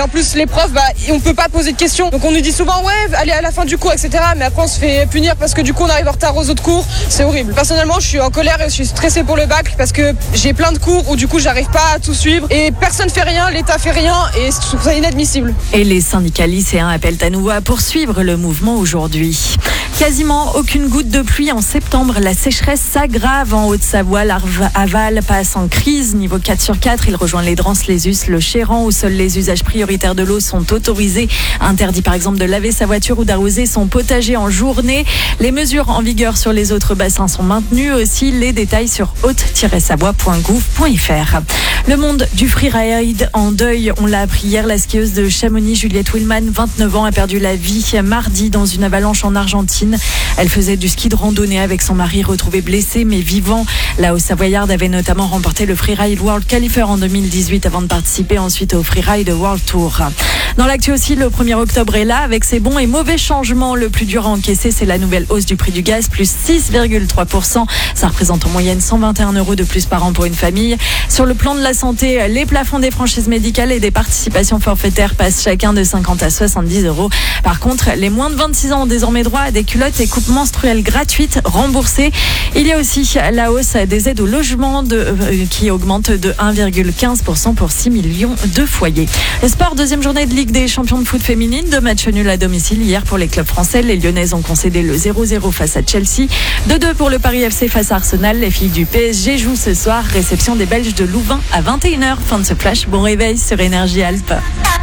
Et en plus, les profs, on peut pas poser de questions. Donc on nous dit souvent, ouais, allez à la fin du cours, etc. Mais après, on se fait punir parce que du coup, on arrive en retard aux autres cours. C'est horrible. Personnellement, je suis en colère et je suis stressée pour le bac parce que j'ai plein de cours où du coup, j'arrive pas à tout suivre. Et personne fait rien, l'État fait rien. Et je trouve ça inadmissible. Et les syndicats lycéens appellent à nouveau à poursuivre le mouvement aujourd'hui. Quasiment aucune goutte de pluie en septembre. La sécheresse s'aggrave en Haute-Savoie. L'Arve-Aval passe en crise. Niveau 4 sur 4, il rejoint les Drances, les Us, le Chéran, où seuls les usages prioritaires de l'eau sont autorisés. Interdit par exemple de laver sa voiture ou d'arroser son potager en journée. Les mesures en vigueur sur les autres bassins sont maintenues. Aussi, les détails sur haute-savoie.gouv.fr. Le monde du freeride en deuil. On l'a appris hier. La skieuse de Chamonix, Juliette Willman, 29 ans, a perdu la vie mardi dans une avalanche en Argentine. Elle faisait du ski de randonnée avec son mari, retrouvé blessé mais vivant. La Haute-Savoyarde avait notamment remporté le Freeride World Qualifier en 2018 avant de participer ensuite au Freeride World Tour. Dans l'actu aussi, le 1er octobre est là avec ses bons et mauvais changements. Le plus dur à encaisser, c'est la nouvelle hausse du prix du gaz, plus 6,3%. Ça représente en moyenne 121 € de plus par an pour une famille. Sur le plan de la santé, les plafonds des franchises médicales et des participations forfaitaires passent chacun de 50 à 70 €. Par contre, les moins de 26 ans ont désormais droit à des culottes et coupes menstruelles gratuites remboursées. Il y a aussi la hausse des aides au logement qui augmente de 1,15% pour 6 millions de foyers. Le sport, deuxième journée de Ligue des champions de foot féminine, 2 matchs nuls à domicile hier pour les clubs français. Les Lyonnaises ont concédé le 0-0 face à Chelsea, 2-2 pour le Paris FC face à Arsenal. Les filles du PSG jouent ce soir, réception des Belges de Louvain à 21h. Fin de ce flash, bon réveil sur Énergie Alpes.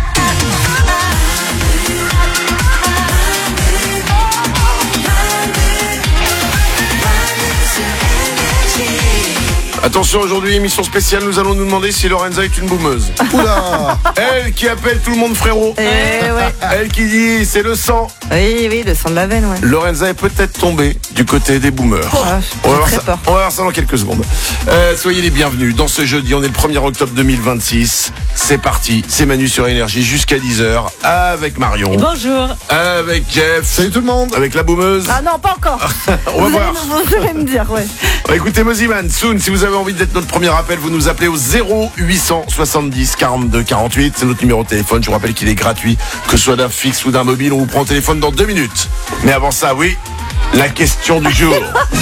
Attention, aujourd'hui, émission spéciale, nous allons nous demander si Lorenza est une boumeuse. Oula. Elle qui appelle tout le monde frérot. Ouais. Elle qui dit c'est le sang. Oui, le sang de la veine, ouais. Lorenza est peut-être tombée du côté des boomers. Ah, On va j'ai voir très ça, peur. on va voir ça dans quelques secondes. Soyez les bienvenus dans ce jeudi, on est le 1er octobre 2026. C'est parti, c'est Manu sur Énergie jusqu'à 10h avec Marion. Bonjour. Avec Jeff. Salut tout le monde. Avec la boumeuse. Ah non, pas encore. On va voir. Vous allez me dire, ouais. Écoutez Moziman, soon, si vous avez envie d'être notre premier appel, vous nous appelez au 0870 42 48. C'est notre numéro de téléphone. Je vous rappelle qu'il est gratuit, que ce soit d'un fixe ou d'un mobile. On vous prend au téléphone dans 2 minutes. Mais avant ça, oui, la question du jour.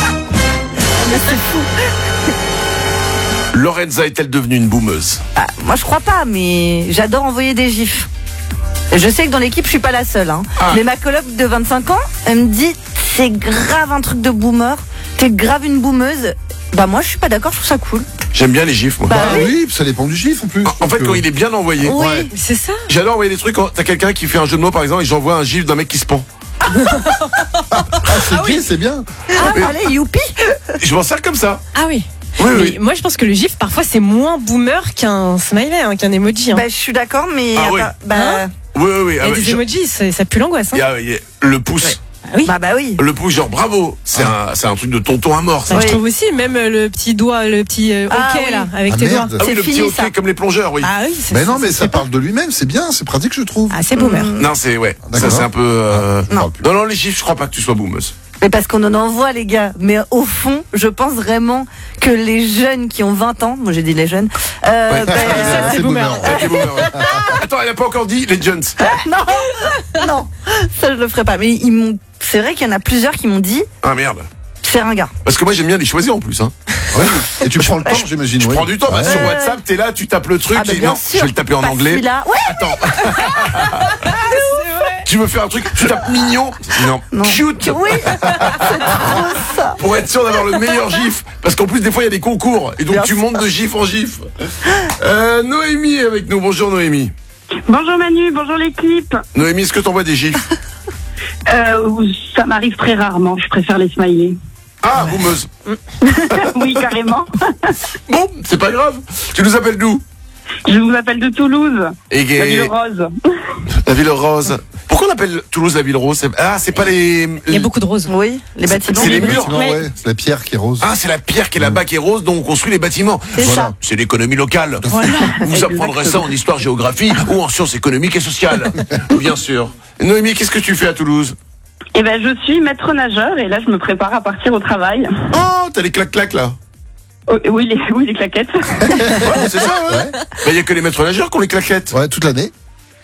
Lorenza est-elle devenue une boumeuse? Moi, je crois pas, mais j'adore envoyer des gifs. Je sais que dans l'équipe, je suis pas la seule. Mais ma coloc de 25 ans, elle me dit c'est grave un truc de boomer. T'es grave une boumeuse. Moi, je suis pas d'accord, je trouve ça cool. J'aime bien les gifs, moi. Oui, ça dépend du gif en plus. En fait, quand il est bien envoyé. Oui, Ouais. c'est ça. J'adore envoyer des trucs quand t'as quelqu'un qui fait un jeu de mots, par exemple, et j'envoie un gif d'un mec qui se pend. C'est bien. Allez, youpi. Je m'en sers comme ça. Ah oui. Oui, Mais oui. moi je pense que le gif parfois c'est moins boomer qu'un smiley, qu'un emoji. Je suis d'accord, mais Ah oui. Oui, oui, oui. Il y a des emojis, ça pue l'angoisse. Il y a le pouce. Oui. Bah oui. Le pouce, genre bravo. C'est un truc de tonton à mort, ça. Je trouve aussi même le petit doigt, le petit OK oui. là, avec Ah, tes merde. doigts. Ah oui, C'est le fini, petit ça. OK comme les plongeurs, oui. Ah oui, Mais non, mais ça parle de lui-même, c'est bien, c'est pratique, je trouve. Ah, c'est boomer. Non, c'est ouais. D'accord. Ça c'est un peu. Non. Non, les gifs, je crois pas que tu sois boumeuse. Mais parce qu'on en envoie, les gars. Mais au fond, je pense vraiment que les jeunes qui ont 20 ans, moi j'ai dit les jeunes, c'est boomer. Ouais, t'es boomer, ouais. Attends, elle a pas encore dit les Jones. non, ça je le ferai pas. Mais ils m'ont. C'est vrai qu'il y en a plusieurs qui m'ont dit, Ah merde. c'est ringard. Parce que moi j'aime bien les choisir en plus. Hein. Ouais. Et tu prends le temps, j'imagine. Tu oui. prends du temps. Bah, Ouais. sur WhatsApp, t'es là, tu tapes le truc. Ah, bah, tu dis, bien non, sûr. je vais le taper en Pas anglais. celui-là. Ouais. Attends. Tu veux faire un truc, tu tapes mignon. Non. Cute. Oui. C'est trop ça. Pour être sûr d'avoir le meilleur gif. Parce qu'en plus, des fois, il y a des concours. Et donc, Bien tu sûr. montes de gif en gif. Noémie est avec nous. Bonjour, Noémie. Bonjour Manu, bonjour l'équipe. Noémie, est-ce que t'envoies des gifs? Ça m'arrive très rarement, je préfère les smileys. Ah, boumeuse. Oui, carrément. Bon, c'est pas grave. Tu nous appelles d'où? Je vous appelle de Toulouse, Et la ville rose. La ville rose. Pourquoi on appelle Toulouse la ville rose? C'est pas les. Il y a beaucoup de roses. Oui, les bâtiments. C'est les murs. Effectivement, ouais, c'est la pierre qui est rose. Ah, c'est la pierre qui est là-bas qui est rose, donc on construit les bâtiments. C'est ça. C'est l'économie locale. Vous apprendrez ça en histoire-géographie ou en sciences économiques et sociales. Bien sûr. Noémie, qu'est-ce que tu fais à Toulouse? Eh ben, je suis maître nageur et là, je me prépare à partir au travail. Oh, t'as les clac-clac là. Oh, oui, les claquettes. Ouais, c'est ça, ouais. Ouais. Mais il y a que les maîtres nageurs qui ont les claquettes. Ouais, toute l'année.